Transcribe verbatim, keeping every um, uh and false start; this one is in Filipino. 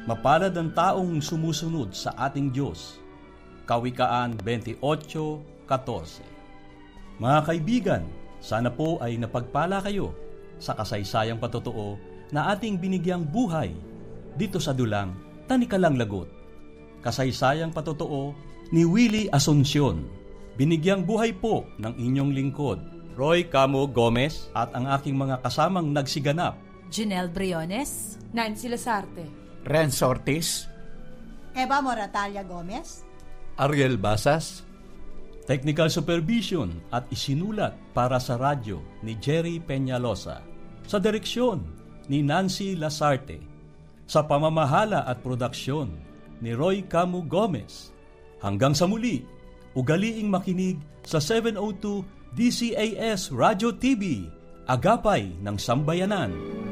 Mapalad ang taong sumusunod sa ating Diyos. Kawikaan twenty-eight fourteen. Mga kaibigan, sana po ay napagpala kayo sa kasaysayang patotoo na ating binigyang buhay dito sa dulang Tanikalang Lagot. Kasaysayang patotoo ni Willie Asuncion. Binigyang buhay po ng inyong lingkod, Roy Camo Gomez, at ang aking mga kasamang nagsiganap, Janelle Briones, Nancy Lasarte, Renz Ortiz, Eva Moratalia Gomez, Ariel Basas. Technical supervision at isinulat para sa radyo ni Jerry Peñalosa. Sa direksyon ni Nancy Lasarte. Sa pamamahala at produksyon ni Roy Camo Gomez. Hanggang sa muli, ugaliing makinig sa seven oh two D C A S Radio T V, Agapay ng Sambayanan.